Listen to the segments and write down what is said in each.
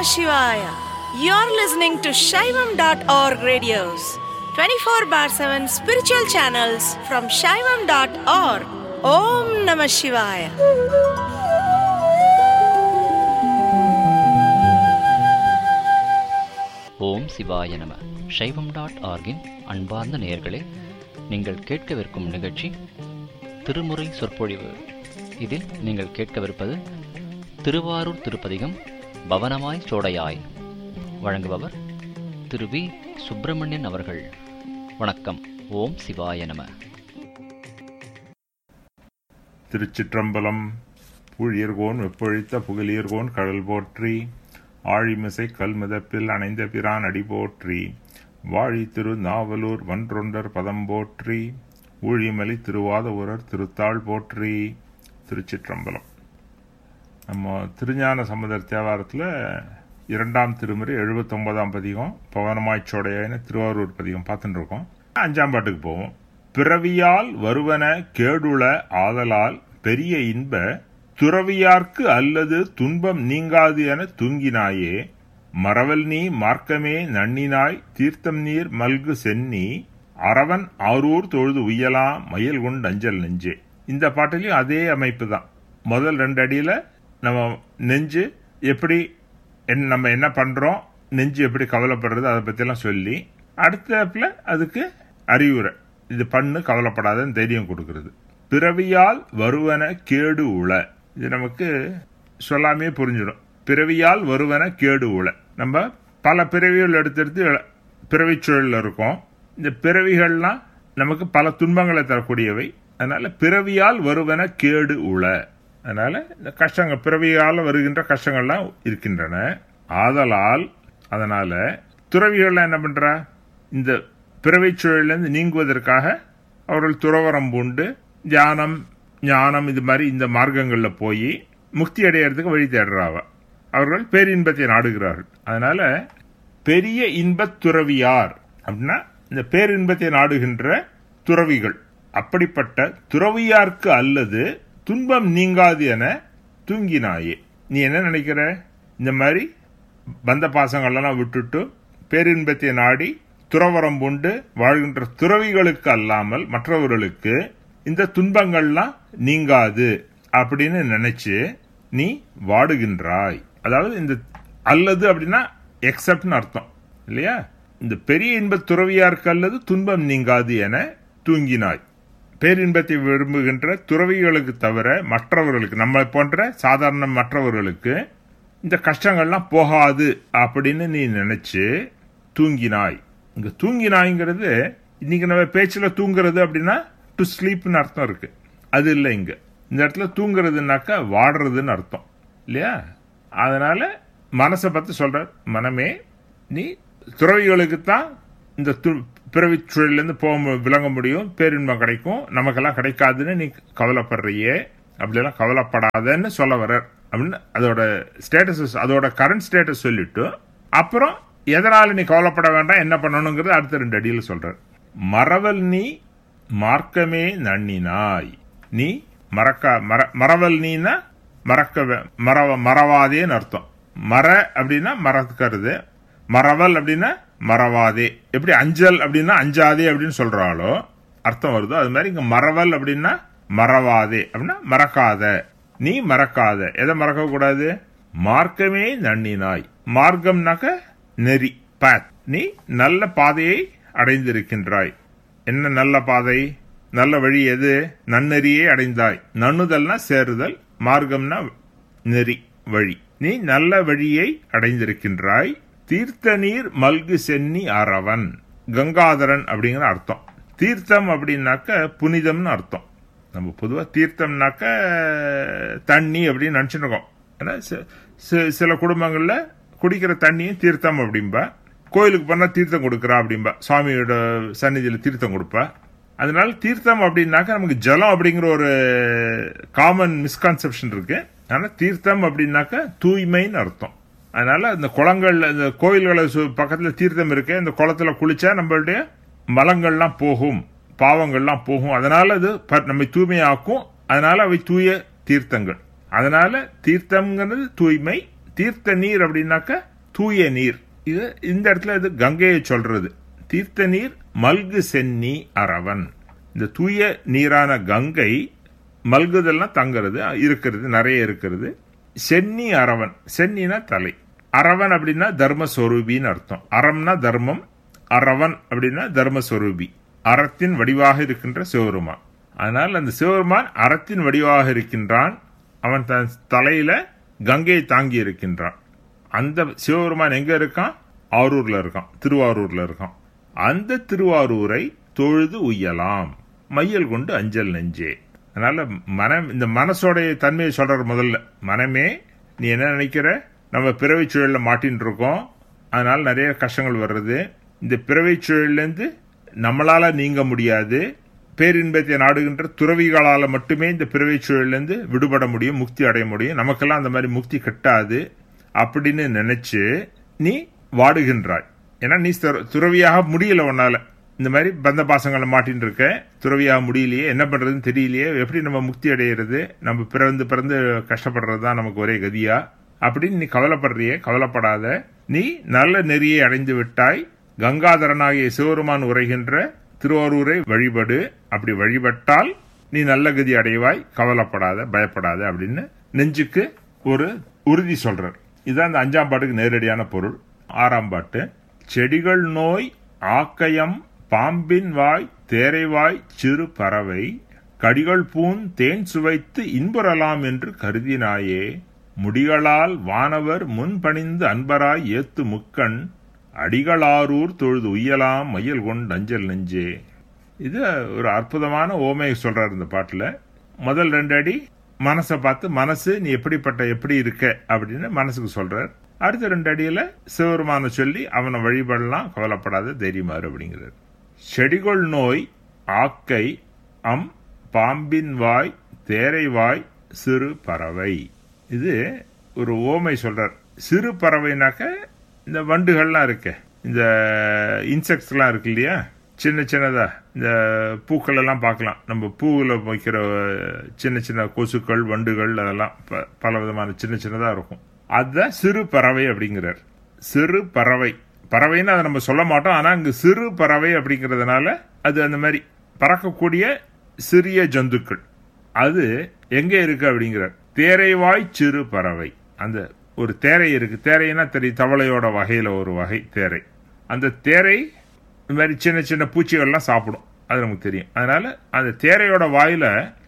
Shivaya. You're listening to Shaivam.org radios, 24 bar 7 spiritual channels from Shaivam.org. Om Namah Shivaya. ஓம் சிவாய நம. சைவம்.org-இன் அன்பார்ந்த நேயர்களே, நீங்கள் கேட்கவிருக்கும் நிகழ்ச்சி திருமுறை சொற்பொழிவு. இதில் நீங்கள் கேட்கவிருப்பது திருவாரூர் திருப்பதிகம் பவனமாய் சோடையாய். வழங்குபவர் திரு வி. சுப்பிரமணியன் அவர்கள். வணக்கம். ஓம் சிவாய நம. திருச்சிற்றம்பலம். பூழியர்கோன் வெப்பொழித்த புகழியர்கோன் கடல் போற்றி, ஆழிமிசை கல்மிதப்பில் அணைந்த பிரான் அடி போற்றி, வாழி திரு நாவலூர் வன்றொண்டர் பதம் போற்றி, ஊழிமலி திருவாத ஊரர் திருத்தாள் போற்றி. திருச்சிற்றம்பலம். நம்ம திருஞான சம்பந்தர் தேவாரத்தில் 2ஆம் திருமுறை 79ஆம் பதிகம் பவனமாய்ச்சோடையான திருவாரூர் பதிகம் பார்த்துட்டு இருக்கோம். 5ஆம் பாட்டுக்கு போவோம். பிறவியால் வருவன கேடுள ஆதலால் பெரிய இன்ப துறவியார்க்கு அல்லது துன்பம் நீங்காது என தூங்கினாயே, மறவல் நீ மார்க்கமே நன்னினாய் தீர்த்தம் நீர் மல்கு சென்னி, அரவன் ஆரூர் தொழுது உய்யலாம் மயில் கொண்டு அஞ்சல் நெஞ்சே. இந்த பாட்டிலையும் அதே அமைப்பு தான். முதல் 2 அடியில் நம்ம நெஞ்சு எப்படி நம்ம என்ன பண்றோம், நெஞ்சு எப்படி கவலைப்படுறது, அதை பற்றிலாம் சொல்லி, அடுத்தப்பில் அதுக்கு அறிவுரை, இது பண்ணு கவலைப்படாதன்னு தைரியம் கொடுக்கறது. பிறவியால் வருவன கேடு உள, இது நமக்கு சொல்லாமே புரிஞ்சிடும். பிறவியால் வருவன கேடு உள. நம்ம பல பிறவிகள் எடுத்தெடுத்து பிறவிச்சூழலில் இருக்கோம். இந்த பிறவிகள்லாம் நமக்கு பல துன்பங்களை தரக்கூடியவை. அதனால பிறவியால் வருவன கேடு உள. அதனால இந்த கஷ்டங்கள், பிறவியால் வருகின்ற கஷ்டங்கள்லாம் இருக்கின்றன. ஆதலால் அதனால துறவிகள்லாம் என்ன பண்றா, இந்த பிறவிச்சூழலிருந்து நீங்குவதற்காக அவர்கள் துறவரம் பூண்டு தியானம் ஞானம் இது மாதிரி இந்த மார்க்கங்களில் போய் முக்தி அடையிறதுக்கு வழி தேடுறாவ. அவர்கள் பேரின்பத்தை நாடுகிறார்கள். அதனால பெரிய இன்பத் துறவியார் அப்படின்னா இந்த பேரின்பத்தை நாடுகின்ற துறவிகள். அப்படிப்பட்ட துறவியார்க்கு அல்லது துன்பம் நீங்காது என தூங்கினாயே. நீ என்ன நினைக்கிற, இந்த மாதிரி பந்த பாசங்கள்லாம் விட்டுட்டு பேரின்பத்தை நாடி துறவரம் பூண்டு வாழ்கின்ற துறவிகளுக்கு அல்லாமல் மற்றவர்களுக்கு இந்த துன்பங்கள்லாம் நீங்காது அப்படின்னு நினைச்சு நீ வாடுகின்றாய். அதாவது இந்த அல்லது அப்படின்னா எக்ஸப்ட்னு அர்த்தம் இல்லையா. இந்த பெரிய இன்ப துறவியாருக்கு அல்லது துன்பம் நீங்காது என தூங்கினாய். பேரின்பத்தை விரும்புகின்ற துறவிகளுக்கு தவிர மற்றவர்களுக்கு, நம்ம போன்ற சாதாரண மற்றவர்களுக்கு இந்த கஷ்டங்கள்லாம் போகாது அப்படின்னு நீ நினைச்சு தூங்கினாய். இங்க தூங்கினாய்ங்கிறது இன்னைக்கு நம்ம பேச்சில் தூங்குறது அப்படின்னா டு ஸ்லீப்னு அர்த்தம் இருக்கு. அது இல்லை, இங்க இந்த இடத்துல தூங்குறதுனாக்கா வாடுறதுன்னு அர்த்தம் இல்லையா. அதனால மனசை பத்தி சொல்ற, மனமே நீ துறவிகளுக்கு தான் இந்த பிறவி சூழலிருந்து விளங்க முடியும், பேரின்பம் கிடைக்கும், நமக்கெல்லாம் கிடைக்காதுன்னு நீ கவலைப்படுறியே, அப்படியெல்லாம் கவலைப்படாதன்னு சொல்ல வர அப்படின்னு அதோட ஸ்டேட்டஸ், அதோட கரண்ட் ஸ்டேட்டஸ் சொல்லிட்டு அப்புறம் எதனால நீ கவலைப்பட வேண்டாம் என்ன பண்ணணுங்கிறது அடுத்த 2 அடியில் சொல்ற. மறவல் நீ மார்க்கமே நன்னினாய். நீ மறவல் நீனா மறவாதேன்னு அர்த்தம். மற அப்படின்னா மறக்கிறது, மறவல் அப்படின்னா மறவாதே. எப்படி அஞ்சல் அப்படின்னா அஞ்சாதே அப்படின்னு சொல்றாளோ அர்த்தம் வருதோ, அது மாதிரி இங்க மறவல் அப்படின்னா மறவாதே அப்படின்னா மறக்காத, நீ மறக்காத. எதை மறக்க கூடாது, மார்க்கமே நன்னினாய். மார்க்கம்னாக்க நெறி, பாத். நீ நல்ல பாதையை அடைந்திருக்கின்றாய். என்ன நல்ல பாதை, நல்ல வழி எது, நன்னெறியை அடைந்தாய். நன்னுதல்னா சேருதல், மார்க்கம்னா நெறி, வழி. நீ நல்ல வழியை அடைந்திருக்கின்றாய். தீர்த்த நீர் மல்கு சென்னி அரவன், கங்காதரன் அப்படிங்கிற அர்த்தம். தீர்த்தம் அப்படின்னாக்க புனிதம்னு அர்த்தம். நம்ம பொதுவாக தீர்த்தம்னாக்க தண்ணி அப்படின்னு நினைச்சுட்டு இருக்கோம். ஏன்னா சில குடும்பங்கள்ல குடிக்கிற தண்ணியும் தீர்த்தம் அப்படின்பா, கோயிலுக்கு போனா தீர்த்தம் கொடுக்கறா அப்படின்பா, சுவாமியோட சந்நிதியில் தீர்த்தம் கொடுப்பா. அதனால தீர்த்தம் அப்படின்னாக்க நமக்கு ஜலம் அப்படிங்கிற ஒரு காமன் மிஸ்கான்செப்ஷன் இருக்கு. ஆனா தீர்த்தம் அப்படின்னாக்க தூய்மைன்னு அர்த்தம். அதனால இந்த குளங்கள்ல, இந்த கோயில்களை பக்கத்துல தீர்த்தம் இருக்கு, இந்த குளத்துல குளிச்சா நம்மளுடைய மலங்கள்லாம் போகும், பாவங்கள்லாம் போகும். அதனால அது நம்மை தூய்மையாக்கும். அதனால அவை தூய தீர்த்தங்கள். அதனால தீர்த்தம்ங்கிறது தூய்மை. தீர்த்த நீர் அப்படின்னாக்க தூய நீர். இது இந்த இடத்துல இது கங்கையை சொல்றது. தீர்த்த நீர் மல்கு சென்னி அரவன். இந்த தூய நீரான கங்கை மல்குதெல்லாம் தங்குறது இருக்கிறது, நிறைய இருக்கிறது. சென்னி அரவன், சென்னினா தலை, அரவன் அப்படின்னா தர்மஸ்வரூபின்னு அர்த்தம். அறம்னா தர்மம், அரவன் அப்படின்னா தர்மஸ்வரூபி, அறத்தின் வடிவாக இருக்கின்ற சிவபெருமான். அதனால் அந்த சிவபெருமான் அறத்தின் வடிவாக இருக்கின்றான். அவன் தன் தலையில கங்கையை தாங்கி இருக்கின்றான். அந்த சிவபெருமான் எங்க இருக்கான்? ஆரூர்ல இருக்கான், திருவாரூர்ல இருக்கான். அந்த திருவாரூரை தொழுது உய்யலாம் மையல் கொண்டு அஞ்சல் நெஞ்சே. அதனால மனம், இந்த மனசோடைய தன்மையை சொல்ற. முதல்ல மனமே, நீ என்ன நினைக்கிற? நம்ம பிறவை சூழல்ல மாட்டின்னு இருக்கோம், அதனால நிறைய கஷ்டங்கள் வர்றது. இந்த பிறவை சூழலிருந்து நம்மளால நீங்க முடியாது. பேரின்பத்தை நாடுகின்ற துறவிகளால மட்டுமே இந்த பிறவை சூழலிருந்து விடுபட முடியும், முக்தி அடைய முடியும். நமக்கெல்லாம் அந்த மாதிரி முக்தி கட்டாது அப்படின்னு நினைச்சு நீ வாடுகின்றாய். ஏன்னா நீ துறவியாக முடியல, உன்னால இந்த மாதிரி பந்த பாசங்களை மாட்டின்னு இருக்க, துறவியாக முடியலையே, என்ன பண்றதுன்னு தெரியலையே, எப்படி நம்ம முக்தி அடையிறது, நம்ம பிறந்து பிறந்து கஷ்டப்படுறதுதான் நமக்கு ஒரே கதியா அப்படின்னு நீ கவலைப்படுறியே. கவலைப்படாத, நீ நல்ல நெறியை அடைந்து விட்டாய். கங்காதரனாகிய சிவபெருமான் உரைகின்ற திருவாரூரை வழிபடு. அப்படி வழிபட்டால் நீ நல்ல கதி அடைவாய், கவலைப்படாத, பயப்படாத அப்படின்னு நெஞ்சுக்கு ஒரு உறுதி சொல்றார். இதுதான் இந்த 5ஆம் பாட்டுக்கு நேரடியான பொருள். 6ஆம் பாட்டு, செடிகள் நோய் ஆக்கயம் பாம்பின் வாய் தேரைவாய் சிறு பறவை கடிகள் பூன் தேன் சுவைத்து இன்புறலாம் என்று கருதினாயே, முடிகளால் வானவர் முன்பணிந்து அன்பராய் ஏத்து முக்கண் அடிகளாரூர் தொழுது உய்யலாம் மையல் கொண்டு அஞ்சல் நெஞ்சே. இது ஒரு அற்புதமான ஓமையை சொல்றாரு இந்த பாட்டுல. முதல் 2 அடி மனசை பார்த்து, மனசு நீ எப்படி இருக்க அப்படின்னு மனசுக்கு சொல்றார். அடுத்த 2 அடியில சிவபெருமான சொல்லி அவனை வழிபடலாம், கவலைப்படாத, தைரியமாறு அப்படிங்கிறார். செடிகொள் நோய் ஆக்கை அம் பாம்பின் வாய் தேரை வாய் சிறு பறவை. இது ஒரு ஓமை சொல்றார். சிறு பறவைனாக்க இந்த வண்டுகள்லாம் இருக்க, இந்த இன்செக்ட்ஸ் எல்லாம் இருக்கு இல்லையா, சின்ன சின்னதா இந்த பூக்கள் எல்லாம் பார்க்கலாம். நம்ம பூவில் வைக்கிற சின்ன சின்ன கொசுக்கள், வண்டுகள், அதெல்லாம் பல விதமான சின்ன சின்னதா இருக்கும். அதுதான் சிறு பறவை அப்படிங்கிறார். சிறு பறவை, பறவைன்னு அதை நம்ம சொல்ல மாட்டோம், ஆனா இங்க சிறு பறவை அப்படிங்கிறதுனால அது அந்த மாதிரி பறக்கக்கூடிய சிறிய ஜந்துக்கள். அது எங்க இருக்கு அப்படிங்கிறார். தேரைவாய் சிறு பறவை. அந்த ஒரு தேரை இருக்கு. தேரைன்னா தெரியும், தவளையோட வகையில ஒரு வகை தேரை. அந்த தேரை இந்த மாதிரி சின்ன சின்ன பூச்சிகள்லாம் சாப்பிடும், அது நமக்கு தெரியும். அதனால அந்த தேரையோட வாயில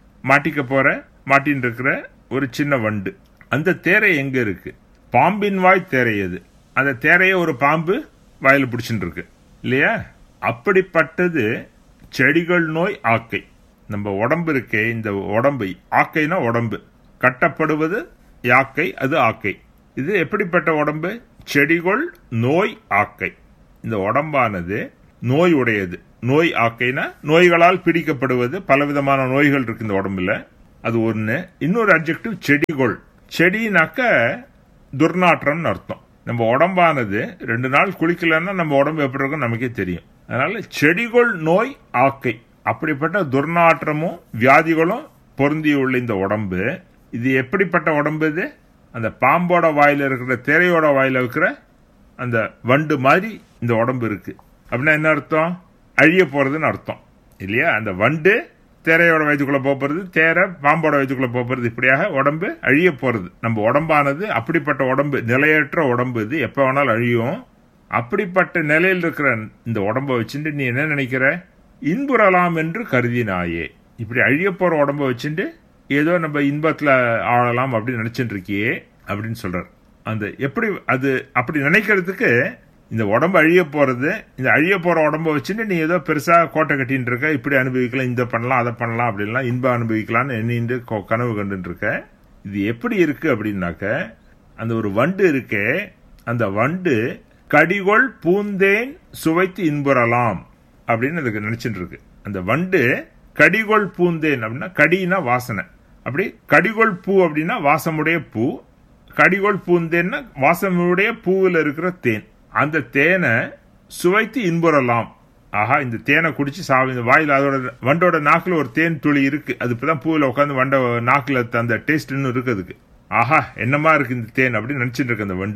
மாட்டின்னு இருக்கிற ஒரு சின்ன வண்டு. அந்த தேரை எங்க இருக்கு? பாம்பின் வாய் தேரை. அது அந்த தேரைய ஒரு பாம்பு வாயில பிடிச்சிட்டு இருக்கு இல்லையா? அப்படிப்பட்டது செடிகள் நோய் ஆக்கை. நம்ம உடம்பு இருக்கே, இந்த உடம்பு, ஆக்கைனா உடம்பு, கட்டப்படுவது யாக்கை, அது ஆக்கை. இது எப்படிப்பட்ட உடம்பு? செடிகள் நோய் ஆக்கை. இந்த உடம்பானது நோய் உடையது. நோய் ஆக்கைனா நோய்களால் பிடிக்கப்படுவது. பலவிதமான நோய்கள் இருக்கு இந்த உடம்புல, அது ஒண்ணு. இன்னொரு அட்ஜெக்டிவ் செடிகள். செடினாக்க துர்நாற்றம்னு அர்த்தம். நம்ம உடம்பானது 2 நாள் குளிக்கலன்னா நம்ம உடம்பு எப்படி இருக்கும் நமக்கே தெரியும். அதனால செடிகள் நோய் ஆக்கை, அப்படிப்பட்ட துர்நாற்றமும் வியாதிகளும் பொருந்தியுள்ள இந்த உடம்பு. இது எப்படிப்பட்ட உடம்பு? இது அந்த பாம்போட வாயில இருக்கிற, தேரையோட வாயில இருக்கிற அந்த வண்டு மாதிரி இந்த உடம்பு இருக்கு. அப்படின்னா என்ன அர்த்தம்? அழிய போறதுன்னு அர்த்தம் இல்லையா? அந்த வண்டு தேரையோட வயிற்றுக்குள்ள போறது, தேரை பாம்போட வயிற்றுக்குள்ள போறது, இப்படியாக உடம்பு அழிய போறது. நம்ம உடம்பானது அப்படிப்பட்ட உடம்பு, நிலையற்ற உடம்பு. இது எப்ப வேணாலும் அழியும். அப்படிப்பட்ட நிலையில் இருக்கிற இந்த உடம்ப வச்சுட்டு நீ என்ன நினைக்கிற? இன்புறலாம் என்று கருதினாயே. இப்படி அழிய போற உடம்ப வச்சுட்டு ஏதோ நம்ம இன்பத்துல ஆளலாம் அப்படின்னு நினைச்சுட்டு இருக்கியே அப்படின்னு சொல்றார். அந்த எப்படி அது அப்படி நினைக்கிறதுக்கு, இந்த உடம்பு அழிய போறது, இந்த அழிய போற உடம்ப வச்சுட்டு நீ ஏதோ பெருசா கோட்டை கட்டின்னு இருக்க, இப்படி அனுபவிக்கலாம், இந்த பண்ணலாம், அதை பண்ணலாம், அப்படின்லாம் இன்பம் அனுபவிக்கலாம்னு எண்ணிட்டு கனவு கண்டுட்டு இருக்க. இது எப்படி இருக்கு அப்படின்னாக்க, அந்த ஒரு வண்டு இருக்கே, அந்த வண்டு கடிகொள் பூந்தேன் சுவைத்து இன்புறலாம் அப்படின்னு அதுக்கு நினைச்சிட்டு இருக்கு. அந்த வண்டு கடிகொள் பூந்தேன் அப்படின்னா, கடினா வாசனை, அப்படி கடிகொள் பூ அப்படின்னா வாசமுடைய பூ, கடிகொள் பூந்தேன்னா வாசமுடைய பூவில் இருக்கிற தேன். அந்த தேனை சுவைத்து இன்புறலாம். ஆஹா, இந்த தேனை குடிச்சு இந்த வாயில், அதோட வண்டோட நாக்குல ஒரு தேன் துளி இருக்கு, அது இப்பதான் பூவில் உட்காந்து வண்ட நாக்குல அந்த டேஸ்ட் இன்னும் இருக்கு அதுக்கு. ஆஹா, என்னமா இருக்கு இந்த தேன் அப்படின்னு நினைச்சிட்டு இருக்கு அந்த வண்டு.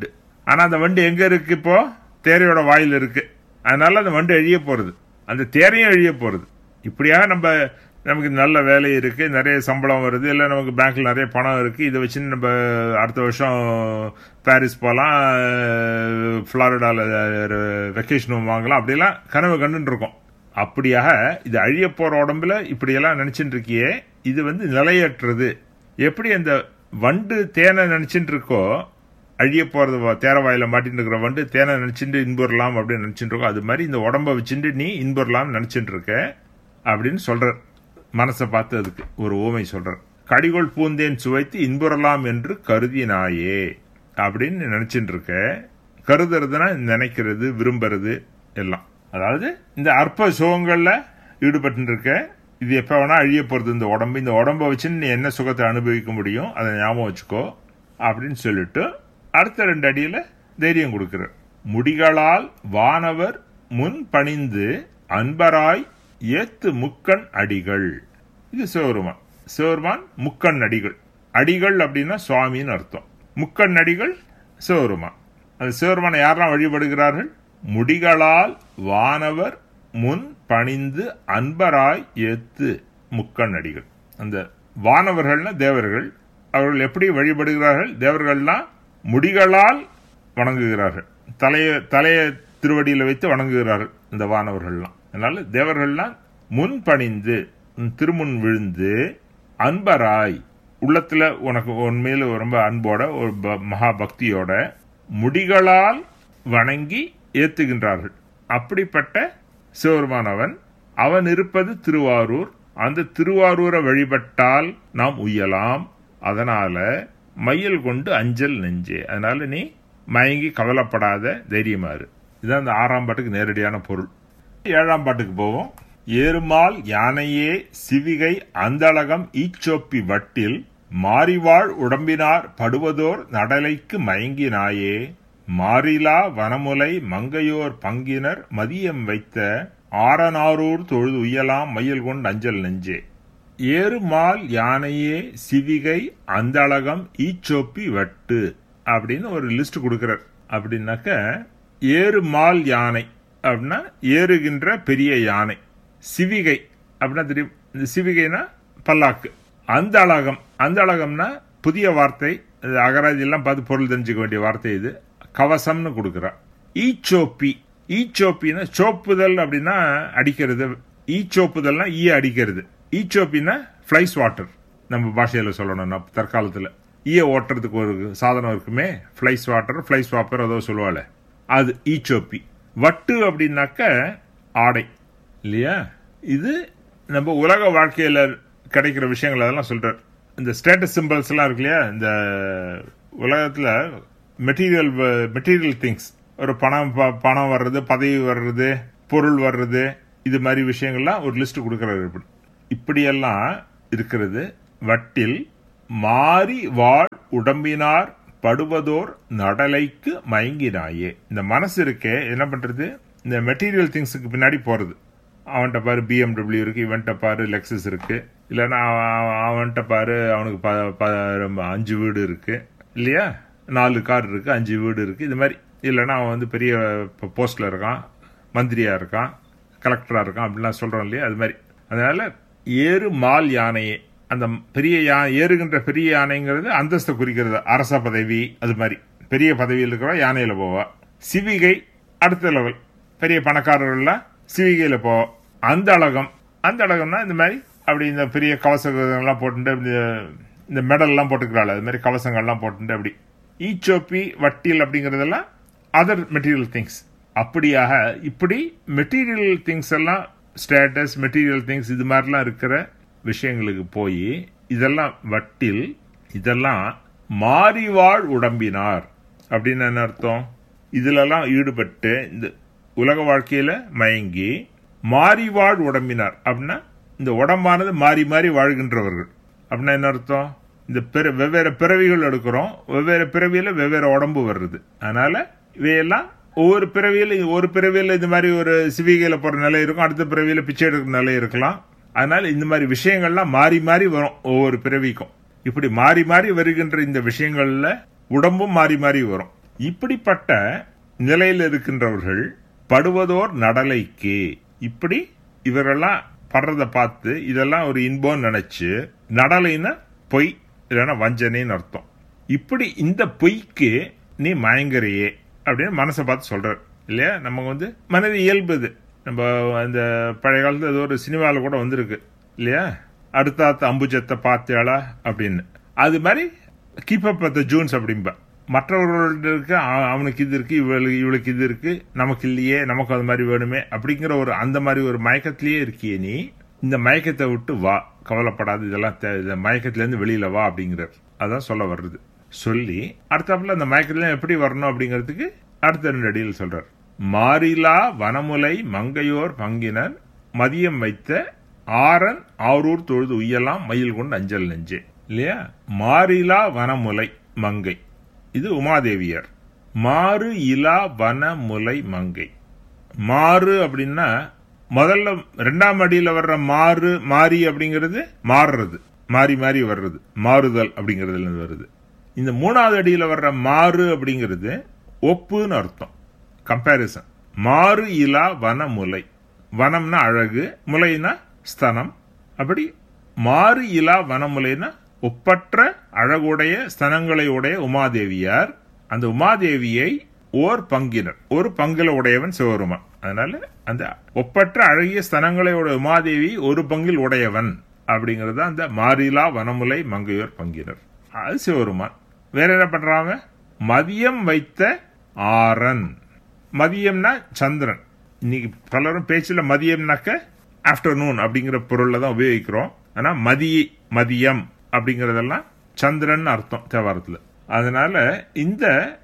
ஆனா அந்த வண்டு எங்க இருக்கு? இப்போ தேரையோட வாயில் இருக்கு. அதனால அந்த வண்டு எழிய போறது, அந்த தேரையும் எழிய போறது. இப்படியாக நமக்கு நல்ல வேலை இருக்கு, நிறைய சம்பளம் வருது, இல்லை நமக்கு பேங்க்ல நிறைய பணம் இருக்கு, இதை வச்சு நம்ம அடுத்த வருஷம் பாரிஸ் போகலாம், புளோரிடால வெக்கேஷன் வாங்கலாம், அப்படியெல்லாம் கனவு கண்டுட்டு இருக்கோம். அப்படியாக இது அழிய போற உடம்புல இப்படியெல்லாம் நினைச்சுட்டு இருக்கியே, இது நிலையற்றது. எப்படி அந்த வண்டு தேனை நினைச்சுட்டு இருக்கோ, அழிய போறது தேரவாயில மாட்டின்னு இருக்கிற வண்டு தேனை நினைச்சுட்டு இன்புறலாம் அப்படின்னு நினைச்சுட்டு இருக்கோம், அது மாதிரி இந்த உடம்ப வச்சுட்டு நீ இன்புறலாம் நினைச்சுட்டு இருக்க அப்படின்னு சொல்ற. மனசை பார்த்து அதுக்கு ஒரு ஓமை சொல்ற. கடிகொள் பூந்தேன் சுவைத்து இன்புறலாம் என்று கருதினாயே அப்படின்னு நினைச்சுட்டு இருக்க. கருதுறதுனா நினைக்கிறது, விரும்புறது எல்லாம். அதாவது இந்த அற்ப சுகங்கள்ல ஈடுபட்டு இருக்க. இது எப்ப வேணா அழிய போறது இந்த உடம்பு. இந்த உடம்ப வச்சு நீ என்ன சுகத்தை அனுபவிக்க முடியும், அதை ஞாபகம் வச்சுக்கோ அப்படின்னு சொல்லிட்டு அடுத்த 2 அடியில தைரியம் கொடுக்கிற. முடிகளால் வானவர் முன் பணிந்து அன்பராய் ஏத்து முக்கண் அடிகள். இது சிவருமான். சிவருமான் முக்கண் அடிகள். அடிகள் அப்படின்னா சுவாமின்னு அர்த்தம். முக்கண் அடிகள் சிவருமான். அந்த சிவருமானை யாரெல்லாம் வழிபடுகிறார்கள்? முடிகளால் வானவர் முன் பணிந்து அன்பராய் ஏத்து முக்கண் அடிகள். அந்த வானவர்கள்னா தேவர்கள். அவர்கள் எப்படி வழிபடுகிறார்கள்? தேவர்கள்லாம் முடிகளால் வணங்குகிறார்கள், தலைய திருவடியில வைத்து வணங்குகிறார்கள் இந்த வானவர்கள்லாம். அதனால தேவர்கள்லாம் முன் பணிந்து திருமுன் விழுந்து அன்பராய், உள்ளத்துல உனக்கு உண்மையில ரொம்ப அன்போட ஒரு மகா பக்தியோட முடிகளால் வணங்கி ஏத்துகின்றார்கள். அப்படிப்பட்ட சிவருமானவன் அவன் இருப்பது திருவாரூர். அந்த திருவாரூரை வழிபட்டால் நாம் உய்யலாம். அதனால மையல் கொண்டு அஞ்சல் நெஞ்சே. அதனால நீ மயங்கி கவலைப்படாத, தைரியமாறு. இதுதான் அந்த 6ஆம் பாட்டுக்கு நேரடியான பொருள். 7ஆம் பாட்டுக்கு போவோம். ஏறுமால் யானையே சிவிகை அந்தளகம் ஈச்சோப்பி வட்டில் மாறிவாழ் உடம்பினார் படுவதோர் நடலைக்கு மயங்கினாயே மாறிலா வனமுலை மங்கையோர் பங்கினர் மதியம் வைத்த ஆரனாரூர் தொழுது உய்யலாம் மையல் கொண்டு அஞ்சல் நெஞ்சே. ஏறுமால் யானையே சிவிகை அந்தளகம் ஈச்சோப்பி வட்டு அப்படின்னு ஒரு லிஸ்ட் கொடுக்கிறார். அப்படின்னாக்க ஏறுமால் யானை அப்படின்னா ஏறுகின்ற பெரிய யானை. சிவிகை அப்படின்னா தெரியும், இந்த சிவிகைனா பல்லாக்கு. அந்த அழகம், அந்த அழகம்னா புதிய வார்த்தை, அகராதி எல்லாம் பார்த்து பொருள் தெரிஞ்சுக்க வேண்டிய வார்த்தை. இது கவசம்னு கொடுக்கிறார். ஈச்சோப்பி, ஈச்சோப்பின்னா சோப்புதல் அப்படின்னா அடிக்கிறது. ஈச்சோப்புதல்னா ஈ அடிக்கிறது. ஈச்சோப்பின்னா ஃபிளைஸ் வாட்டர். நம்ம பாஷையில சொல்லணும்னா தற்காலத்தில் ஈய ஓட்டுறதுக்கு ஒரு சாதனம் இருக்குமே, ஃபிளைஸ் வாட்டர், ஃபிளைஸ் வாப்பர் ஏதோ சொல்லுவாள், அது ஈச்சோப்பி. வட்டு அப்படின்னாக்க ஆடை இல்லையா. இது நம்ம உலக வாழ்க்கையில கிடைக்கிற விஷயங்கள் அதெல்லாம் சொல்றார். இந்த ஸ்டேட்டஸ் சிம்பிள்ஸ் எல்லாம் இருக்கு இல்லையா, இந்த உலகத்துல மெட்டீரியல் திங்ஸ், ஒரு பணம் வர்றது, பதவி வர்றது, பொருள் வர்றது, இது மாதிரி விஷயங்கள்லாம் ஒரு லிஸ்ட் கொடுக்கறாரு. இப்படியெல்லாம் இருக்கிறது. வட்டில் மாறி வாழ் உடம்பினார் படுவதோர் நடலைக்கு மயங்கினாயே. இந்த மனசு இருக்கே என்ன பண்றது, இந்த மெட்டீரியல் திங்ஸுக்கு பின்னாடி போறது. அவன்கிட்ட பாரு BMW இருக்கு, இவன்கிட்ட பாரு லெக்ஸஸ் இருக்கு, இல்லைன்னா அவன்கிட்ட பாரு அவனுக்கு 5 வீடு இருக்கு இல்லையா, 4 கார் இருக்கு, 5 வீடு இருக்கு, இது மாதிரி. இல்லைன்னா அவன் பெரிய போஸ்ட்ல இருக்கான், மந்திரியா இருக்கான், கலெக்டரா இருக்கான் அப்படின்லாம் சொல்றோம் இல்லையா, அது மாதிரி. அதனால ஏறு மால் யானையே, அந்த பெரிய ஏறுகின்ற பெரிய யானைங்கிறது அந்தஸ்தை குறிக்கிறது, அரச பதவி, அது மாதிரி பெரிய பதவியில் இருக்கிற யானையில போவா. சிவிகை அடுத்த லெவல், பெரிய பணக்காரர்கள்லாம் சிவிகையில போவா. அந்த அழகம், அந்த அழகம்னா இந்த மாதிரி அப்படி இந்த பெரிய கவசங்கள்லாம் போட்டு இந்த மெடல் எல்லாம் போட்டுக்கிறாள், அது மாதிரி கவசங்கள்லாம் போட்டு அப்படி. ஈச்சோப்பி வட்டில் அப்படிங்கறதெல்லாம் அதர் மெட்டீரியல் திங்ஸ். அப்படியாக இப்படி மெட்டீரியல் திங்ஸ் எல்லாம், ஸ்டேட்டஸ், மெட்டீரியல் திங்ஸ், இது மாதிரிலாம் இருக்கிற விஷயங்களுக்கு போய் இதெல்லாம் வட்டில், இதெல்லாம் மாறிவாழ் உடம்பினார் அப்படின்னு என்ன அர்த்தம், இதுலலாம் ஈடுபட்டு இந்த உலக வாழ்க்கையில மயங்கி மாறிவாழ் உடம்பினார் அப்படின்னா இந்த உடம்பானது மாறி மாறி வாழ்கின்றவர்கள் அப்படின்னா என்ன அர்த்தம், இந்த வெவ்வேறு பிறவிகள் எடுக்கிறோம், வெவ்வேறு பிறவியில வெவ்வேறு உடம்பு வருது. அதனால இவையெல்லாம் ஒவ்வொரு பிறவியில இந்த மாதிரி ஒரு சிவிகையில போற நிலை இருக்கும், அடுத்த பிறவியில பிச்சை எடுக்கிற நிலை இருக்கலாம். அதனால இந்த மாதிரி விஷயங்கள்லாம் மாறி மாறி வரும் ஒவ்வொரு பிறவிக்கும். இப்படி மாறி மாறி வருகின்ற இந்த விஷயங்கள்ல உடம்பும் மாறி மாறி வரும். இப்படிப்பட்ட நிலையில் இருக்கின்றவர்கள் படுவதோர் நடலைக்கே. இப்படி இவரெல்லாம் படுறத பார்த்து இதெல்லாம் ஒரு இன்பம் நினைச்சு, நடலைன்னா பொய் இல்லைன்னா வஞ்சனைன்னு அர்த்தம். இப்படி இந்த பொய்க்கு நீ மயங்கரையே அப்படின்னு மனசை பார்த்து சொல்றார் இல்லையா. நம்ம மனது இயல்புது. நம்ம அந்த பழைய காலத்துல ஏதோ ஒரு சினிமாவில் கூட வந்திருக்கு இல்லையா, அடுத்த அம்புஜத்தை பார்த்தேளா அப்படின்னு. அது மாதிரி keep up with the Jones அப்படின்பா. மற்றவர்களுக்கு அவனுக்கு இது இருக்கு, இவளுக்கு இது இருக்கு, நமக்கு இல்லையே, நமக்கு அது மாதிரி வேணுமே அப்படிங்கிற ஒரு அந்த மாதிரி ஒரு மயக்கத்திலேயே இருக்கியே நீ. இந்த மயக்கத்தை விட்டு வா, கவலைப்படாது, இதெல்லாம் இந்த மயக்கத்துல இருந்து வெளியில வா அப்படிங்கிறார். அதான் சொல்ல வர்றது. சொல்லி அடுத்தாப்புல அந்த மயக்கத்துல எப்படி வரணும் அப்படிங்கிறதுக்கு அடுத்த 2 அடியில் சொல்றார். மாறிலா வனமுலை மங்கையோர் பங்கினர் மதியம் வைத்த ஆரன் ஆரூர் தொழுது உய்யலாம் மயில் கொண்டு அஞ்சல் நெஞ்சே இல்லையா. மாறிலா வனமுலை மங்கை, இது உமாதேவியார். மாறு இலா வனமுலை மங்கை. மாறு அப்படின்னா முதல்ல 2ஆம் அடியில வர்ற மாறு, மாறி அப்படிங்கிறது மாறுறது, மாறி மாறி வர்றது, மாறுதல் அப்படிங்கறதுல வருது. இந்த 3ஆவது அடியில வர்ற மாறு அப்படிங்கிறது ஒப்புன்னு அர்த்தம், கம்பேரிசன். மாறு இலா வனமுலை. வனம்னா அழகு, முலைனா ஸ்தனம். அப்படி மாறு இலா வனமுலைனா ஒப்பற்ற அழகுடைய ஸ்தனங்களை உடைய உமாதேவியார். அந்த உமாதேவியை ஓர் பங்கினர், ஒரு பங்குல உடையவன் சிவபெருமான். அதனால அந்த ஒப்பற்ற அழகிய ஸ்தனங்களை உடைய உமாதேவி ஒரு பங்கில் உடையவன் அப்படிங்கறது அந்த மாறிலா வனமுலை மங்கையோர் பங்கினர், அது சிவபெருமான். வேற என்ன பண்றாங்க? மதியம் வைத்த ஆரன். மதியம்னா சந்திரன். இன்னைக்கு பலரும் பேச்சுல மதியம்னாக்க ஆப்டர்நூன் அப்படிங்கிற பொருள்ல தான் உபயோகிக்கிறோம். ஆனா மதியம் அப்படிங்கறதெல்லாம் சந்திரன் அர்த்தம் தேவாரத்துல. அதனால இந்த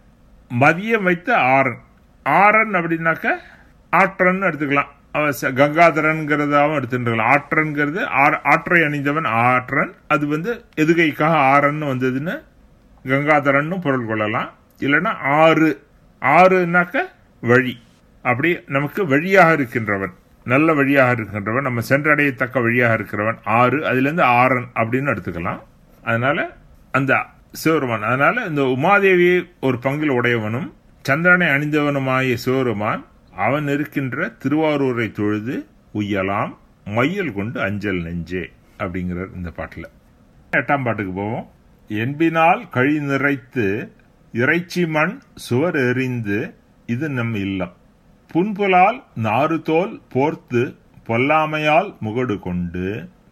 மதியம் வைத்த ஆரன், ஆரன் அப்படின்னாக்க ஆற்றன் எடுத்துக்கலாம், கங்காதரன்கிறதாவும் எடுத்துக்கலாம். ஆற்றன்கிறது ஆற்றை அணிந்தவன் ஆற்றன். அது எதுகைக்காக ஆரன் வந்ததுன்னு கங்காதரன் பொருள் கொள்ளலாம். இல்லைன்னா ஆறு, ஆறுனாக்க வழி, அப்படி நமக்கு வழியாக இருக்கின்றவன், நல்ல வழியாக இருக்கின்றவன், நம்ம சென்றடையத்தக்க வழியாக இருக்கிறவன் ஆறு. அதுல இருந்து ஆரன் அப்படின்னு எடுத்துக்கலாம். அதனால அந்த சிவருமான், அதனால இந்த உமாதேவியை ஒரு பங்கில் உடையவனும் சந்திரனை அணிந்தவனுமாய சிவருமான் அவன் இருக்கின்ற திருவாரூரை தொழுது உய்யலாம் மையல் கொண்டு அஞ்சல் நெஞ்சே அப்படிங்கிறார் இந்த பாட்டுல. 8ஆம் பாட்டுக்கு போவோம். என்பினால் கழி நிறைத்து இறைச்சி மண் சுவர் எறிந்து இது நம் இல்லம் புன்புலால் நாறுதோல் போர்த்து பொல்லாமையால் முகடு கொண்டு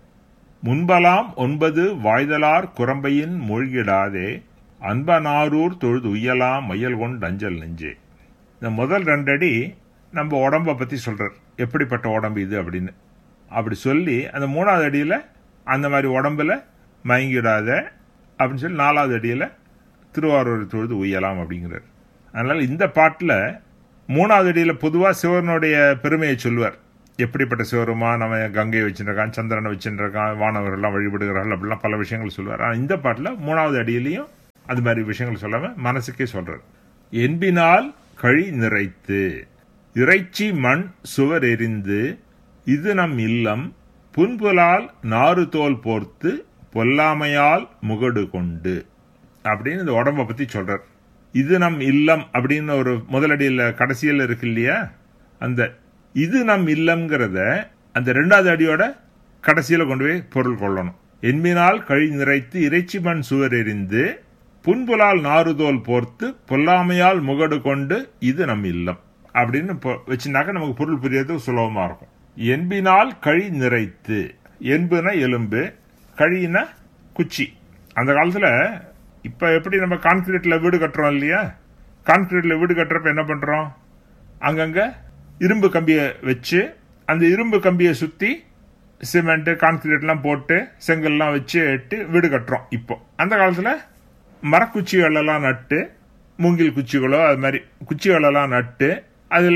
முன்பலாம் 9 வாய்தலார் குரம்பையின் மூழ்கிடாதே அன்பனாரூர் தொழுது உய்யலாம் மையல் கொண்டு அஞ்சல் நெஞ்சே. இந்த முதல் 2 அடி நம்ம உடம்ப பத்தி சொல்றார், எப்படிப்பட்ட உடம்பு இது அப்படின்னு. அப்படி சொல்லி அந்த 3ஆவது அடியில அந்த மாதிரி உடம்புல மயங்கிடாத அப்படின்னு சொல்லி 4ஆவது அடியில திருவாரூர் தொழுது உய்யலாம் அப்படிங்கிறார். அதனால இந்த பாட்டுல 3ஆவது அடியில பொதுவா சிவனுடைய பெருமையை சொல்லுவார். எப்படிப்பட்ட சிவருமா, நம்ம கங்கையை வச்சுருக்கான், சந்திரனை வச்சுருக்கான், வானவர்கள் எல்லாம் வழிபடுகிறார்கள், அப்படிலாம் பல விஷயங்கள் சொல்லுவார். ஆனா இந்த பாட்டுல 3ஆவது அடியிலையும் அது மாதிரி விஷயங்கள் சொல்லாம மனசுக்கே சொல்றார். என்பினால் கழி நிறைத்து இறைச்சி மண் சுவர் எறிந்து இது நம் இல்லம் புன்புலால் நாறு தோல் போர்த்து பொல்லாமையால் முகடு கொண்டு அப்படின்னு இந்த உடம்ப பத்தி சொல்றார். இது நம் இல்லம் அப்படின்னு ஒரு முதலடியில கடைசியில் இருக்கு இல்லையா, அந்த இது நம் இல்லம்ங்கிறத அந்த 2ஆவது அடியோட கடைசியில கொண்டு போய் பொருள் கொள்ளணும். என்பினால் கழி நிறைத்து இறைச்சி மண் சுவர் எறிந்து புன்புலால் நாறுதோல் போர்த்து பொல்லாமையால் முகடு கொண்டு இது நம் இல்லம் அப்படின்னு வச்சுனாக்க நமக்கு பொருள் புரியறது சுலபமா இருக்கும். என்பினால் கழி நிறைத்து, என்புனா எலும்பு, கழினா குச்சி. அந்த காலத்துல இப்ப எப்படி நம்ம கான்கிரீட்ல வீடு கட்டுறோம் இல்லையா, கான்கிரீட்ல வீடு கட்டுறப்ப என்ன பண்றோம், அங்கங்க இரும்பு கம்பிய வச்சு அந்த இரும்பு கம்பியை சுத்தி சிமெண்ட் கான்கிரீட் எல்லாம் போட்டு செங்கல்லாம் வச்சு எட்டு வீடு கட்டுறோம். இப்போ அந்த காலத்துல மரக்குச்சிகள் எல்லாம் நட்டு, மூங்கில் குச்சிகளோ அது மாதிரி குச்சிகள் எல்லாம் நட்டு அதுல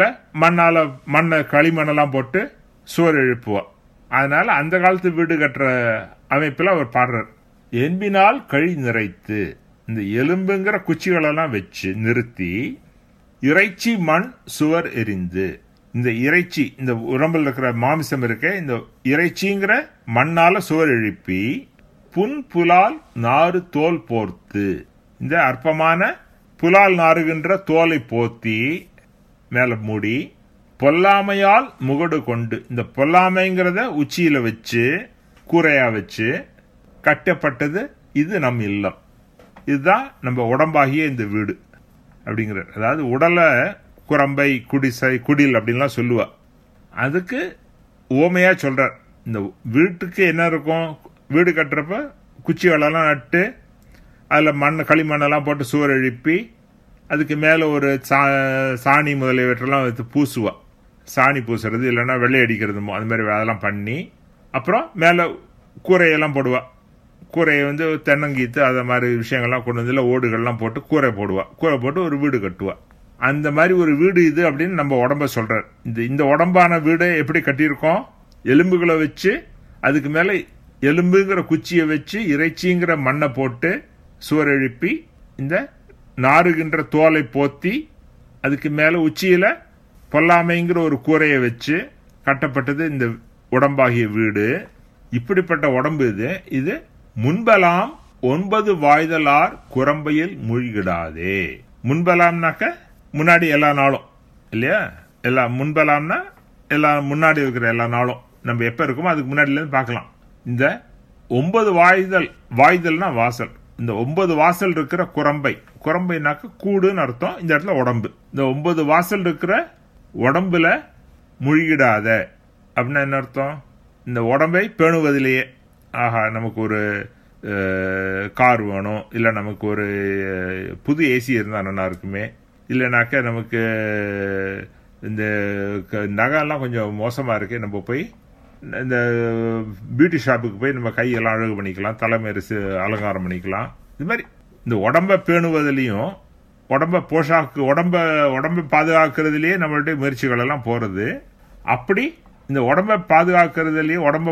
மண்ணை களிமண்ணெல்லாம் போட்டு சுவர் எழுப்புவோம். அதனால அந்த காலத்து வீடு கட்டுற அமைப்புல அவர் பாடுறார். என்பினால் கழி நிறைத்து, இந்த எலும்புங்கிற குச்சிகளெல்லாம் வச்சு நிறுத்தி இறைச்சி மண் சுவர் எரிந்து, இந்த இறைச்சி இந்த உடம்புல இருக்கிற மாமிசம் இருக்க இந்த இறைச்சிங்கிற மண்ணால சுவர் எழுப்பி புன் புலால் நாறு தோல் போர்த்து, இந்த அற்பமான புலால் நாறுகின்ற தோலை போத்தி மேல மூடி பொல்லாமையால் முகடு கொண்டு, இந்த பொல்லாமைங்கிறத உச்சியில வச்சு கூரையா வச்சு கட்டப்பட்டது இது நம் இல்லம், இதுதான் நம்ம உடம்பாகிய இந்த வீடு அப்படிங்கிற. அதாவது உடலை குரம்பை குடிசை குடில் அப்படின்லாம் சொல்லுவா, அதுக்கு ஓமையா சொல்றார். இந்த வீட்டுக்கு என்ன இருக்கும், வீடு கட்டுறப்ப குச்சி வலைலாம் நட்டு அதில் களிமண்ணெல்லாம் போட்டு சுவர் எழுப்பி அதுக்கு மேலே ஒரு சாணி முதலியவற்றெல்லாம் வைத்து பூசுவா. சாணி பூசுறது இல்லைன்னா வெள்ளை அடிக்கிறது அது மாதிரி அதெல்லாம் பண்ணி அப்புறம் மேலே கூரையெல்லாம் போடுவா. கூரையை வந்து தென்னங்கீத்து அதை மாதிரி விஷயங்கள்லாம் கொண்டு வந்து ஓடுகள்லாம் போட்டு கூரை போடுவா. கூரை போட்டு ஒரு வீடு கட்டுவா. அந்த மாதிரி ஒரு வீடு இது அப்படின்னு நம்ம உடம்ப சொல்றார். இந்த உடம்பான வீடு எப்படி கட்டியிருக்கோம், எலும்புகளை வச்சு அதுக்கு மேலே எலும்புங்கிற குச்சியை வச்சு இறைச்சிங்கிற மண்ணை போட்டு சுவர் எழுப்பி இந்த நாறுகின்ற தோலை போத்தி அதுக்கு மேலே உச்சியில பொல்லாமைங்கிற ஒரு கூரையை வச்சு கட்டப்பட்டது இந்த உடம்பாகிய வீடு. இப்படிப்பட்ட உடம்பு இது முன்பலாம் 9 வாய்தலார் குரம்பையில் மூழ்கிடாதே. முன்பலாம்னாக்க முன்னாடி எல்லா நாளும் இல்லையா, எல்லா முன்பலாம்னா எல்லா முன்னாடி இருக்கிற எல்லா நாளும் நம்ம எப்ப இருக்கோமோ அதுக்கு முன்னாடில பார்க்கலாம். இந்த 9 வாய்தல்னா வாசல், இந்த 9 வாசல் இருக்கிற குரம்பைனாக்க கூடுன்னு அர்த்தம். இந்த இடத்துல உடம்பு, இந்த 9 வாசல் இருக்கிற உடம்புல மூழ்கிடாத அப்படின்னா என்ன அர்த்தம், இந்த உடம்பை பேணுவதிலேயே. ஆஹா, நமக்கு ஒரு கார் வேணும், இல்லை நமக்கு ஒரு புது ஏசி இருந்தால் நல்லா இருக்குமே, இல்லைனாக்க நமக்கு இந்த நகைலாம் கொஞ்சம் மோசமாக இருக்கு, நம்ம போய் இந்த பியூட்டி ஷாப்புக்கு போய் நம்ம கையெல்லாம் அழகு பண்ணிக்கலாம், தலைமையரசு அலங்காரம் பண்ணிக்கலாம். இது மாதிரி இந்த உடம்பை பேணுவதிலையும் உடம்பை பாதுகாக்கிறதுலயே நம்மளுடைய முயற்சிகள் எல்லாம் போறது. அப்படி இந்த உடம்பை பாதுகாக்கிறதுலயும் உடம்பை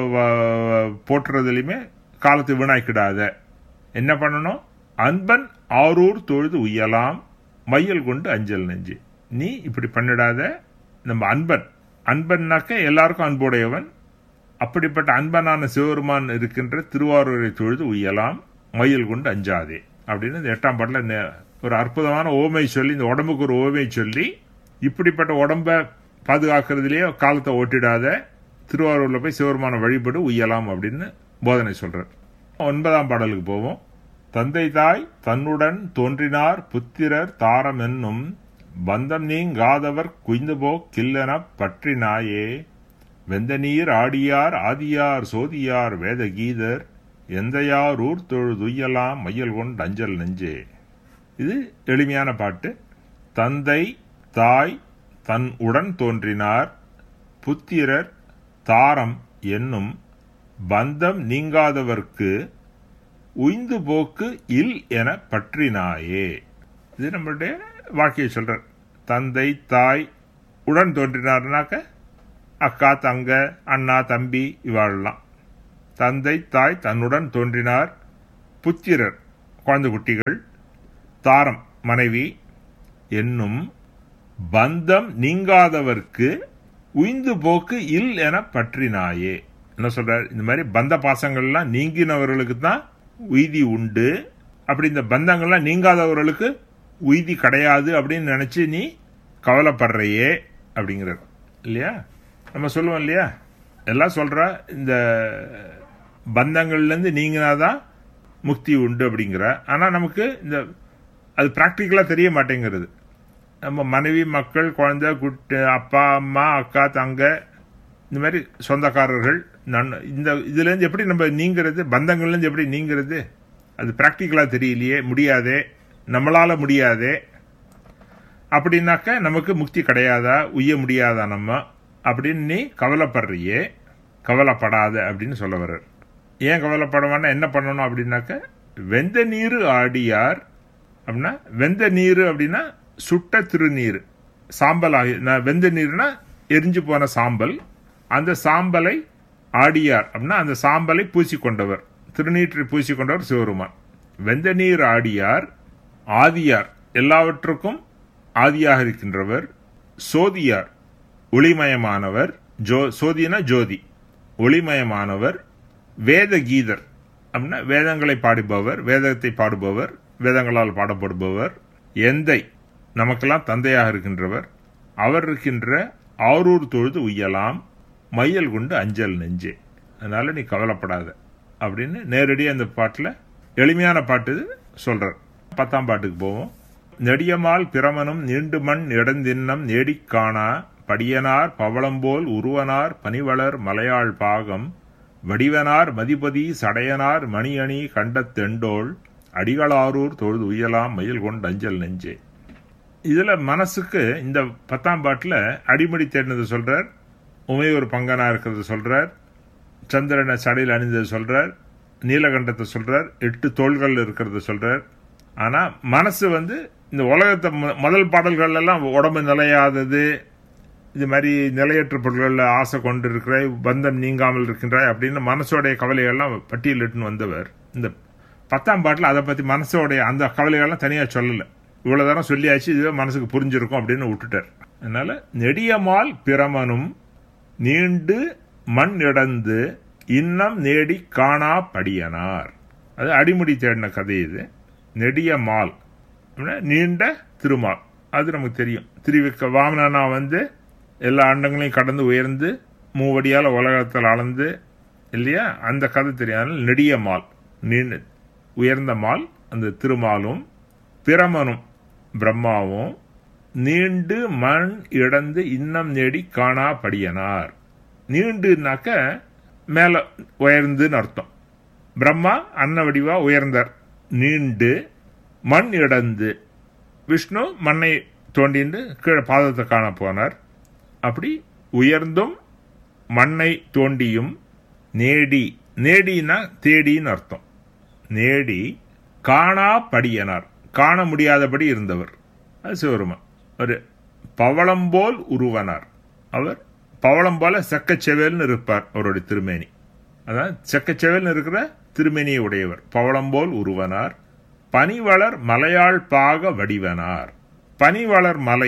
போற்றுறதுலயுமே காலத்தை வீணாக்கிடாத. என்ன பண்ணணும், அன்பன் ஆரூர் தொழுது உய்யலாம் மையல் கொண்டு அஞ்சல் நெஞ்சு. நீ இப்படி பண்ணிடாத. நம்ம அன்பன்னாக்க எல்லாருக்கும் அன்புடையவன். அப்படிப்பட்ட அன்பனான சிவபெருமான் இருக்கின்ற திருவாரூரை தொழுது உய்யலாம் மையல் கொண்டு அஞ்சாதே அப்படின்னு இந்த 8ஆம் பாட்டுல ஒரு அற்புதமான ஓமை சொல்லி, இந்த உடம்புக்கு ஒரு ஓமை சொல்லி, இப்படிப்பட்ட உடம்பை பாதுகாக்கிறதுலயே காலத்தை ஓட்டிடாத, திருவாரூர்ல போய் சிவபெருமான வழிபடு உய்யலாம் அப்படின்னு போதனை சொல்றார். 9ஆம் பாடலுக்கு போவோம். தந்தை தாய் தன்னுடன் தோன்றினார் புத்திரர் தாரம் என்னும் பந்தம் நீங்காதவர் குய்ந்துபோ கில்லென பற்றினாயே வெந்த நீர் ஆடியார் ஆதியார் சோதியார் வேத கீதர் எந்தையார் ஊர் தொழுதுய்யலாம் மையல் கொண்டு அஞ்சல் நெஞ்சே. இது எளிமையான பாட்டு. தந்தை தாய் தன் உடன் தோன்றினார் புத்திரர் தாரம் என்னும் பந்தம் நீங்காதவர்க்கு உய்ந்து போக்கு இல் என பற்றினாயே. இது நம்மளுடைய வாழ்க்கையை சொல்ற. தந்தை தாய் உடன் தோன்றினார்னாக்க அக்கா தங்க அண்ணா தம்பி இவாழலாம். தந்தை தாய் தன்னுடன் தோன்றினார், புத்திரர் குழந்தை குட்டிகள், தாரம் மனைவி என்னும் பந்தம் நீங்காதவர்க்கு உய்ந்து போக்கு இல் என பற்றினாயே. என்ன சொல்றார், இந்த மாதிரி பந்த பாசங்கள்லாம் நீங்கினவர்களுக்கு தான் உய்தி உண்டு, அப்படி இந்த பந்தங்கள்லாம் நீங்காதவர்களுக்கு உய்தி கிடையாது அப்படின்னு நினைச்சு நீ கவலைப்படுறையே அப்படிங்கிறார் இல்லையா. நம்ம சொல்லுவோம் இல்லையா, எல்லாம் சொல்ற இந்த பந்தங்கள்ல இருந்து நீங்கினாதான் முக்தி உண்டு அப்படிங்கிற. ஆனா நமக்கு இந்த அது பிராக்டிக்கலா தெரிய மாட்டேங்கிறது. நம்ம மனைவி மக்கள் குழந்தை குட்டி அப்பா அம்மா அக்கா தங்க இந்த மாதிரி சொந்தக்காரர்கள் இந்த இதுல இருந்து எப்படி நம்ம நீங்கிறது, பந்தங்கள்ல இருந்து எப்படி நீங்கிறது, அது பிராக்டிக்கலா தெரியலையே, முடியாதே, நம்மளால முடியாதே. அப்படின்னாக்க நமக்கு முக்தி கிடையாதா, உய்ய முடியாதா நம்ம அப்படின்னு நீ கவலைப்படுறியே, கவலைப்படாத அப்படின்னு சொல்ல வர்றார். ஏன் கவலைப்படவானா என்ன பண்ணணும் அப்படின்னாக்க, வெந்த நீரு ஆடியார் அப்படின்னா, வெந்த நீரு அப்படின்னா சுட்ட திருநீர், சாம்பல் ஆகி, வெந்த நீர்னா எரிஞ்சு போன சாம்பல், அந்த சாம்பலை ஆடியார் அப்படின்னா அந்த சாம்பலை பூசிக்கொண்டவர், திருநீற்றை பூசிக்கொண்டவர் சிவருமான். வெந்த நீர் ஆடியார் ஆதியார் எல்லாவற்றுக்கும் ஆதியாக இருக்கின்றவர், சோதியார் ஒளிமயமானவர், சோதினா ஜோதி, ஒளிமயமானவர், வேத கீதர் அப்படின்னா வேதங்களை பாடுபவர், வேதத்தை பாடுபவர், வேதங்களால் பாடப்படுபவர், எந்தை நமக்கெல்லாம் தந்தையாக இருக்கின்றவர், அவர் இருக்கின்ற ஆரூர் தொழுது உய்யலாம் மையல் கொண்டு அஞ்சல் நெஞ்சே, அதனால நீ கவலைப்படாத அப்படின்னு நேரடியாக அந்த பாட்டில் எளிமையான பாட்டு சொல்றார். 10ஆம் பாட்டுக்கு போவோம். நெடியமால் பிரமனும் நீண்டு மண் இடந்தின்னம் நேடிக் காணா படியனார் பவளம்போல் உருவனார் பனிவளர் மலையாள் பாகம் வடிவனார் மதிபதி சடையனார் மணியணி கண்டத்தெண்டோள் அடிகளாரூர் தொழுது உய்யலாம் மயில் கொண்டு அஞ்சல் நெஞ்சே. இதுல மனசுக்கு இந்த 10ஆம் பாட்டுல அடிமடி தேடினது சொல்றார், உமையூர் பங்கனா இருக்கிறது சொல்றார், சந்திரனை சடையில் அணிந்தது சொல்றார், நீலகண்டத்தை சொல்றார், 8 தோள்கள் இருக்கிறது சொல்றார். ஆனா மனசு இந்த உலகத்தை முதல் பாடல்கள் எல்லாம் உடம்பு நிலையாதது, இது மாதிரி நிலையற்ற பொருள்கள் ஆசை கொண்டு இருக்கிறாய், பந்தம் நீங்காமல் இருக்கின்றாய் அப்படின்னு மனசோடைய கவலைகள்லாம் பட்டியலிட்டுன்னு வந்தவர். இந்த 10ஆம் பாட்டில் அதை பத்தி மனசோடைய அந்த கவலைகள்லாம் தனியா சொல்லல, இவ்வளவுதான சொல்லியாச்சு, இதுவே மனசுக்கு புரிஞ்சிருக்கும் அப்படின்னு விட்டுட்டார். அதனால நெடியமால் பிரமனும் நீண்டு மண் இடந்து இன்னம் நேடி காணா படியனார், அது அடிமுடி தேடின கதை. இது நெடியமால் நீண்ட திருமால், அது நமக்கு தெரியும். திருவிக்க வாமனா எல்லா அண்டங்களையும் கடந்து உயர்ந்து மூவடியால உலகத்தில் அளந்து இல்லையா, அந்த கதை தெரியும். நெடிய மால், நீண்ட உயர்ந்த மால் அந்த திருமாலும் பிரமனும் பிரம்மாவும் நீண்டு மண் இடந்து இன்னம் நேடி காணா படியனார். நீண்டுனாக்க மேல உயர்ந்துன்னு அர்த்தம். பிரம்மா அன்ன வடிவா உயர்ந்தார். நீண்டு மண் இடந்து விஷ்ணு மண்ணை தோண்டிண்டு கீழே பாதத்தை காண போனார். அப்படி உயர்ந்தும் மண்ணை தோண்டியும் நேடி, நேடினா தேடின்னு அர்த்தம், நேடி காணா படியனார், காண முடியாதபடி இருந்தவர் அது சிவருமான். ஒரு பவளம்போல் உருவனார், அவர் பவளம் போல செக்கச்செவேல்னு இருப்பார் அவருடைய திருமேனி. அதான் செக்கச்செவேல்னு இருக்கிற திருமேனியை உடையவர். பவளம்போல் உருவனார் பனிவளர் மலையாள் பாக வடிவனார். பனிவளர் மலை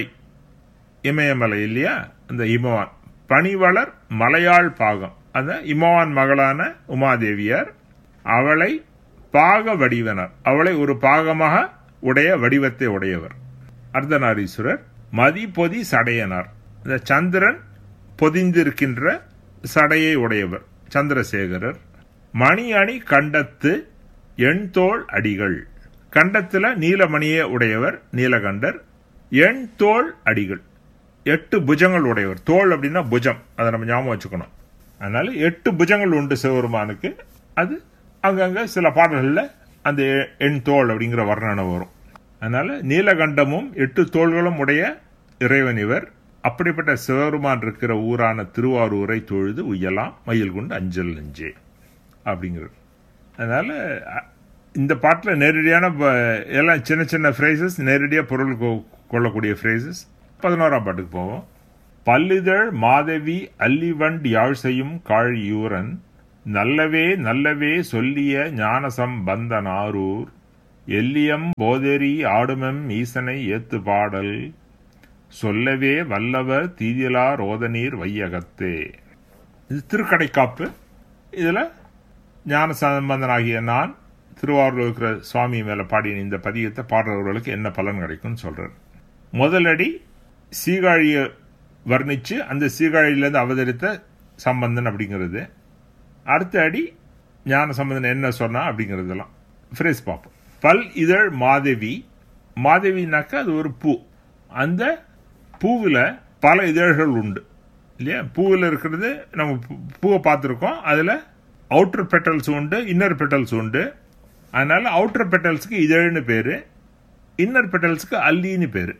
இமயமலை இல்லையா, அந்த இமவான் பனிவளர் மலையாள் பாகம், அந்த இமவான் மகளான உமாதேவியார், அவளை பாக வடிவனார், அவளை ஒரு பாகமாக உடைய வடிவத்தை உடையவர். அர்த்தநாரீஸ்வரர் மதிபொதி சடையனார், இந்த சந்திரன் பொதிந்திருக்கின்ற சடையை உடையவர் சந்திரசேகரர். மணி அணி கண்டத்து எண்தோள் அடிகள், கண்டத்துல நீலமணியை உடையவர் நீலகண்டர். எண்தோள் அடிகள், 8 புஜங்கள் உடையவர். தோள் அப்படின்னா புஜம், அதை நம்ம ஞாபகம் வச்சுக்கணும். அதனால 8 புஜங்கள் உண்டு சிவபெருமானுக்கு. அது அங்கங்க சில பாடல்கள்ல அந்த எண்தோள் அப்படிங்கிற வர்ணனை வரும். அதனால நீலகண்டமும் 8 தோள்களும் உடைய இறைவன் இவர். அப்படிப்பட்ட சிவபெருமான் இருக்கிற ஊரான திருவாரூரை தொழுது உய்யலாம் மயில் கொண்டு அஞ்சல் நெஞ்சே அப்படிங்கிறது. அதனால இந்த பாட்டில் நேரடியான எல்லாம் சின்ன சின்ன ஃப்ரேசஸ், நேரடியாக பொருள் கொள்ளக்கூடிய ஃப்ரேசஸ். 11ஆம் பாட்டுக்கு போவோம். பல்லிதழ் மாதவி அல்லிவண்ட் யாழ் செய்யும் காழியூரன் நல்லவே நல்லவே சொல்லிய ஞானசம் பந்தனாரூர் எல்லியம் போதேரி ஆடுமெம் ஈசனை ஏத்து பாடல் சொல்லவே வல்லவர் தீதிலா ரோதநீர் வையகத்தே. இது திருக்கடைக்காப்பு. இதுல ஞான சம்பந்தனாகிய நான் திருவாரூர் இருக்கிற சுவாமி மேல பாடின இந்த பதியத்தை பாடுறவர்களுக்கு என்ன பலன் கிடைக்கும்னு சொல்றார். முதலடி சீகாழிய வர்ணிச்சு அந்த சீகாழியிலிருந்து அவதரித்த சம்பந்தன் அப்படிங்கிறது. அடுத்த அடி ஞான சம்பந்தன் என்ன சொன்னா அப்படிங்கறதெல்லாம் ஃப்ரேஸ் பார்ப்போம். பல் இதழ் மாதவி, மாதவினாக்கா அது ஒரு பூ. அந்த பூவில் பல இதழ்கள் உண்டு இல்லையா. பூவில் இருக்கிறது நம்ம பூவை பார்த்துருக்கோம். அதில் அவுட்டர் பெட்டல்ஸ் உண்டு, இன்னர் பெட்டல்ஸ் உண்டு. அதனால அவுட்டர் பெட்டல்ஸுக்கு இதழ்னு பேரு, இன்னர் பெட்டல்ஸுக்கு அல்லின்னு பேரு.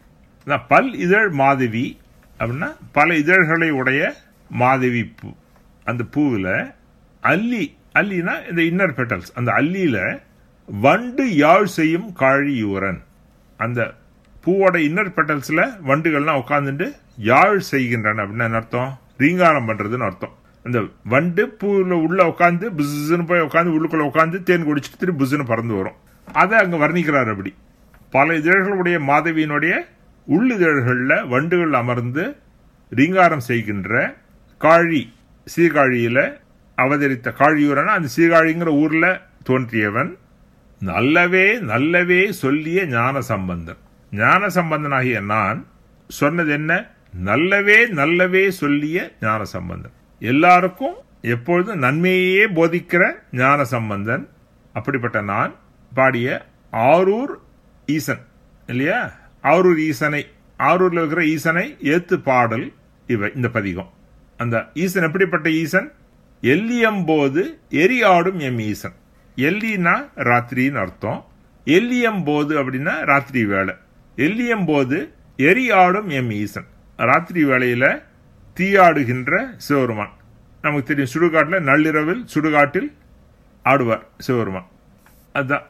பல் இதழ் மாதவி அப்படின்னா பல இதழ்களை உடைய மாதவி பூ. அந்த பூவில் அல்லி, அல்லினா இந்த இன்னர் பெட்டல்ஸ், அந்த அல்லியில வண்டு யாழ் செய்யும் காழியூரன். அந்த பூவோட இன்னர் பெட்டல்ஸ்ல வண்டுகள்லாம் உட்காந்துட்டு யாழ் செய்கின்றன அப்படின்னு அர்த்தம், ரீங்காரம் பண்றதுன்னு அர்த்தம். அந்த வண்டு பூவில் உள்ள உட்காந்து புஸ்ன்னு போய் உட்காந்து உள்ளுக்குள்ள உட்காந்து தேன் குடிச்சிட்டு திரும்பி புஸ்ன்னு பறந்து வரும். அதை அங்க வர்ணிக்கிறார். அப்படி பல இதழ்களுடைய மாதவியினுடைய உள்ளிதழ்கள்ல வண்டுகள் அமர்ந்து ரீங்காரம் செய்கின்ற காழி, சீர்காழியில அவதரித்த காழியூரன். அந்த சீர்காழிங்கிற ஊர்ல தோன்றியவன் நல்லவே நல்லவே சொல்லிய ஞான சம்பந்தன். ஞான சம்பந்தனாகிய நான் சொன்னது என்ன? நல்லவே நல்லவே சொல்லிய ஞான சம்பந்தன். எல்லாருக்கும் எப்பொழுதும் நன்மையே போதிக்கிற ஞான சம்பந்தன். அப்படிப்பட்ட நான் பாடிய ஆரூர் ஈசன் இல்லையா, ஆரூர் ஈசனை, ஆரூர்ல இருக்கிற ஈசனை ஏத்து பாடல் இவை இந்த பதிகம். அந்த ஈசன் எப்படிப்பட்ட ஈசன்? எல்லியம்போது எரியாடும் எம் ஈசன். எல்லினா ராத்திரின்னு அர்த்தம். எல்லியம்போது அப்படின்னா ராத்திரி வேலை. எல்லியம்போது எரியாடும் எம் ஈசன். ராத்திரி வேளையில தீயாடுகின்ற சிவருமான். நமக்கு தெரியும், சுடுகாட்டில் நள்ளிரவில் சுடுகாட்டில் ஆடுவார் சிவருமான். அதுதான்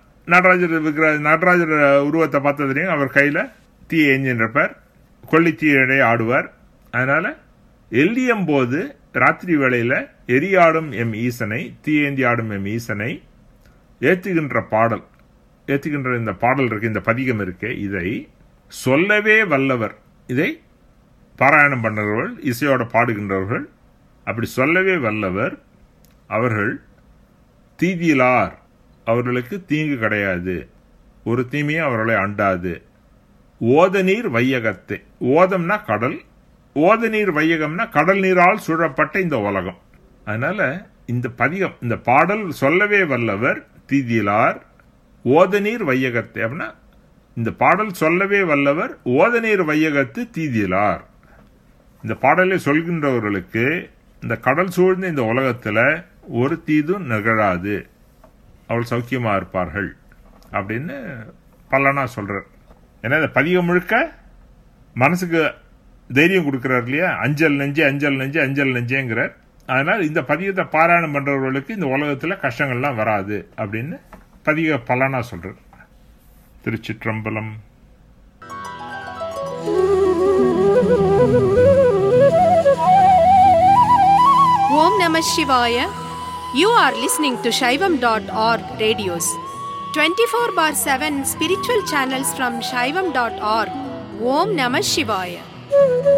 நடராஜர் உருவத்தை பார்த்த தெரியும். அவர் கையில தீ ஏஞ்சின்றப்பார், கொள்ளித்தீயடை ஆடுவார். அதனால எல்லியம்போது ராத்திரி வேளையில எரியாடும் எம் ஈசனை, தீயேந்தி ஆடும் எம் ஈசனை ஏத்துகின்ற பாடல், ஏத்துகின்ற இந்த பாடல் இருக்கு, இந்த பதிகம் இருக்கு. இதை சொல்லவே வல்லவர், இதை பாராயணம் பண்ணுறவர்கள், இசையோட பாடுகின்றவர்கள், அப்படி சொல்லவே வல்லவர். அவர்கள் தீதியிலார், அவர்களுக்கு தீங்கு கிடையாது, ஒரு தீமையும் அவர்களை அண்டாது. ஓதநீர் வையகத்தை, ஓதம்னா கடல், ஓதநீர் வையகம்னா கடல் நீரால் சூழப்பட்ட இந்த உலகம். அதனால இந்த பதிகம், இந்த பாடல் சொல்லவே வல்லவர் தீதியிலார் ஓதநீர் வையகத்தை. அப்படின்னா இந்த பாடல் சொல்லவே வல்லவர் ஓதநீர் வையகத்து தீதியிலார். இந்த பாடலை சொல்கின்றவர்களுக்கு இந்த கடல் சூழ்ந்த இந்த உலகத்துல ஒரு தீதும் நிகழாது, அவள் சௌக்கியமா இருப்பார்கள் அப்படின்னு பல்லனா சொல்றார். ஏன்னா இந்த பதிகம் முழுக்க மனசுக்கு தைரியம் கொடுக்கிறார் இல்லையா, அஞ்சல் நெஞ்சே அஞ்சல் நெஞ்சே அஞ்சல் நெஞ்சேங்கிறார். அதனால இந்த பதிகத்தை பாராயணம் பண்றவர்களுக்கு இந்த உலகத்துல கஷ்டங்கள்லாம் வராது அப்படின்னு பதிக பலனா சொல்றார். திருச்சிற்றம்பலம். ஓம் நம சிவாய. You are listening to Shaivam.org radios. 24/7 spiritual channels from Shaivam.org. Om Namah Shivaya.